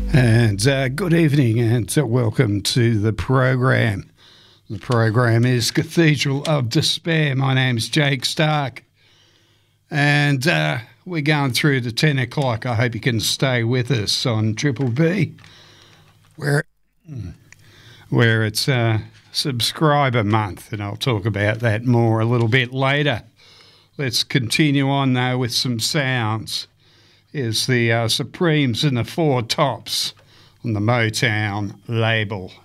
And good evening and welcome to the program. The program is Cathedral of Despair. My name's Jake Stark. And we're going through to 10 o'clock. I hope you can stay with us on Triple B, where it's subscriber month, and I'll talk about that more a little bit later. Let's continue on, though, with some sounds. Is the Supremes and the Four Tops on the Motown label.